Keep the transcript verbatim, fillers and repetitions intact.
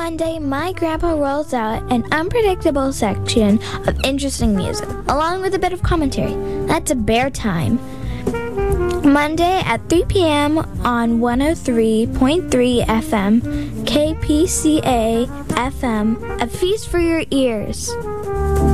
Monday, my grandpa rolls out an unpredictable section of interesting music, along with a bit of commentary. That's a bear time. Monday at three p.m. on one oh three point three F M, K P C A F M, a feast for your ears.